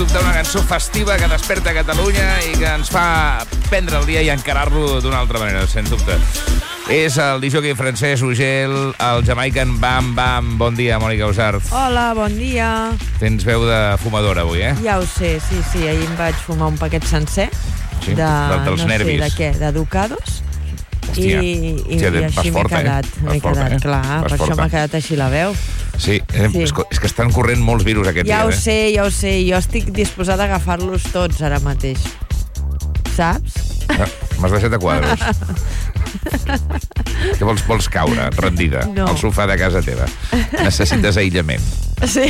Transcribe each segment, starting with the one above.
Una cançó festiva que desperta Catalunya i que ens fa prendre el dia i encarar-lo d'una altra manera, sens dubte. És el discjòquei francès Ugel, el Jamaican Bam Bam. Bon dia, Mònica Usart. Hola, bon dia. Tens veu de fumadora avui, eh? Ja ho sé, sí. Ahir em vaig fumar un paquet sencer. Sí, dels nervis. No sé de què, de Ducados. Hòstia, I així m'he quedat, clar, per això m'ha quedat així la veu. Sí, és que estan corrent molts virus aquest dia. Ja ho sé, jo estic disposada a agafar-los tots ara mateix. Saps? M'has deixat a quadros. Que vols caure, rendida, al sofà de casa teva. Necessites aïllament. Sí.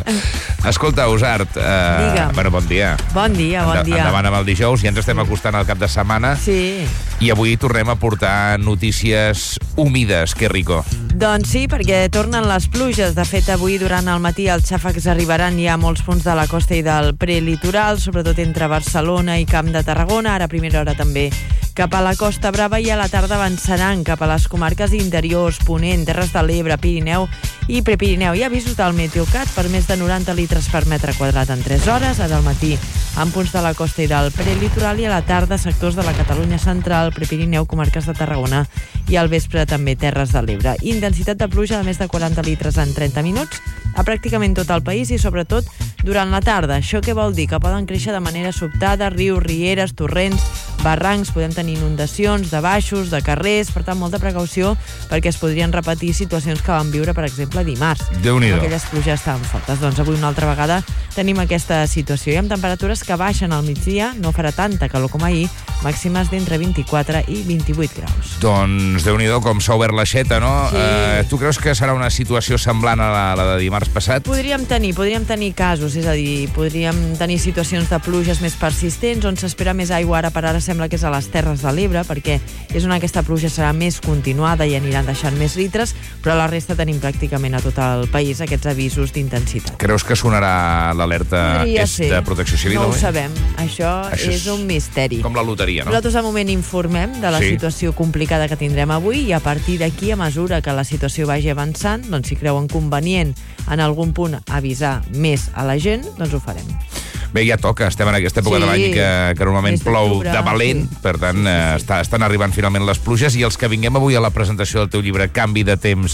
Escolta, Usart, bueno, bon dia. Bon dia. Endavant amb el dijous, ja ens estem acostant al cap de setmana. Sí. I avui tornem a portar notícies humides, que rico. Doncs sí, perquè tornen les pluges. De fet, avui durant el matí els xàfecs arribaran ja a molts punts de la costa i del prelitoral, sobretot entre Barcelona i Camp de Tarragona, ara a primera hora també cap a la Costa Brava, i a la tarda avançaran cap a les comarques interiors, Ponent, Terres de l'Ebre, Pirineu i Prepirineu. Hi ha avisos del Meteocat per més de 90 litres per metre quadrat en 3 hores, ara al matí en punts de la costa i del prelitoral, i a la tarda sectors de la Catalunya central, Prepirineu, comarques de Tarragona, i al vespre també Terres de l'Ebre. Intensitat de pluja de més de 40 litres en 30 minuts a pràcticament tot el país i sobretot durant la tarda. Això què vol dir? Que poden créixer de manera sobtada rius, rieres, torrents, barrancs, podem tenir inundacions de baixos, de carrers, per tant, molta precaució perquè es podrien repetir situacions que vam viure, per exemple, dimarts. Déu-n'hi-do. Aquelles pluges estaven fortes. Doncs avui una altra vegada tenim aquesta situació i amb temperatures que baixen al migdia, no farà tanta calor com ahir, màximes d'entre 24 i 28 graus. Doncs Déu-n'hi-do, com s'ha obert l'aixeta, no? Sí. Tu creus que serà una situació semblant a la de dimarts passat? Podríem tenir casos, és a dir, podríem tenir situacions de pluges més persistents on s'espera més aigua. Ara per ara sembla que és a les Terres de l'Ebre, perquè és on aquesta pluja serà més continuada i aniran deixant més litres, però a la resta tenim pràcticament a tot el país aquests avisos d'intensitat. Creus que sonarà l'alerta de Protecció Civil? No ho sabem. Això és un misteri. Com la loteria, no? Nosaltres de moment informem de la situació complicada que tindrem avui i a partir d'aquí, a mesura que la situació vagi avançant, doncs si creuen convenient en algun punt avisar més a la gent, doncs ho farem. Bé, ja toca, estem en aquesta època de l'any que normalment plou de valent, per tant, estan arribant finalment les pluges, i els que vinguem avui a la presentació del teu llibre Canvi de temps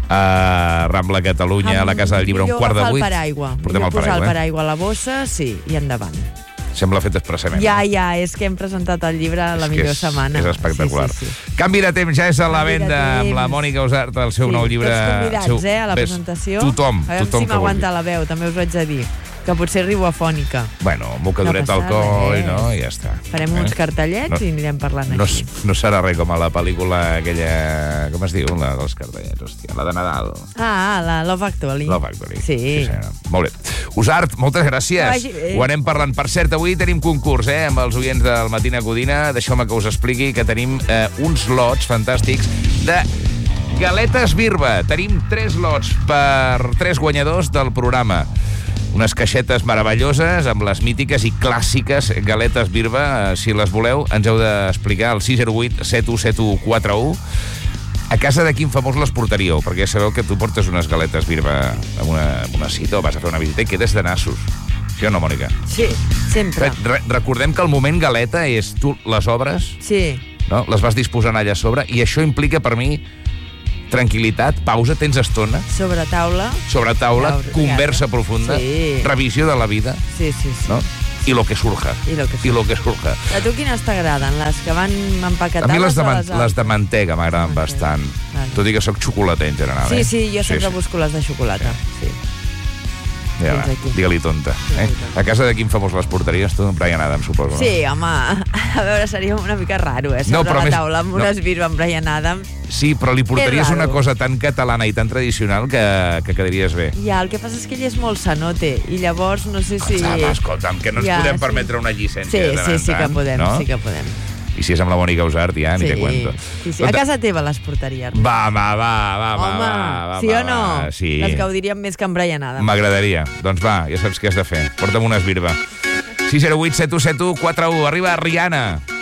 a Rambla Catalunya, a la Casa del Llibre, un quart de 8. Portem el paraigua. Posar el paraigua a la bossa, sí, i endavant. Sembla fet expressament. Ja, és que hem presentat el llibre la millor setmana. És espectacular. Canvi de temps ja és a la venda amb la Mònica Usart, el seu nou llibre. Tots convidats, a la presentació. Tothom. A veure si m'aguanta la veu, també us ho haig de dir. Que potser arribo afònica. Bueno, mocadoret al coll, no? I ja està. Farem uns cartellets i anirem parlant aquí. No serà res com a la pel·lícula aquella... Com es diu? La dels cartellets, hòstia. La de Nadal. La Love Actually. Love Actually. Sí. Molt bé. Usart, moltes gràcies. Ho anem parlant. Per cert, avui tenim concurs, amb els oients del Matina Codina. Deixeu-me que us expliqui que tenim uns lots fantàstics de galetes Birba. Tenim 3 lots per 3 guanyadors del programa. Unes caixetes meravelloses amb les mítiques i clàssiques galetes Birba. Si les voleu, ens heu d'explicar al 608 717141. A casa de quin famós les portaríeu? Perquè ja sabeu que tu portes unes galetes Birba amb una cita o vas a fer una visita i quedes de nassos. Sí o no, Mònica? Sí, sempre. Recordem que el moment galeta és tu les obres, no? Les vas disposant allà a sobre, i això implica per mi tranquil·litat, pausa, tens estona. Sobre taula, conversa profunda, revisió de la vida. Sí. No? I lo que surja. A tu quines t'agraden? Les que van empaquetades? A mi les de mantega m'agraden bastant. Tot i que soc xocolater en general. Sí, jo sempre busco les de xocolata. Sí. Ja va, digue-li tonta. A casa de quin famós les portaries tu? Bryan Adams, suposo. Sí, home, a veure, seria una mica raro, sobre la taula amb unes Birba amb Bryan Adams. Sí, però li portaries una cosa tan catalana i tan tradicional que quedaries bé. Ja, el que passa és que ell és molt sanote, i llavors no sé si... Escolta'm, que no ens podem permetre una llicència de tant en tant. Sí que podem. I si és amb la Mònica Usart, ja ni te cuento. Sí. A casa teva les portaries. Va. Home, sí o no? Sí. Les gaudiríem més que amb Bryan Adams. M'agradaria. Doncs va, ja saps què has de fer. Porta'm unes Birba. 608 717141. Arriba Rihanna.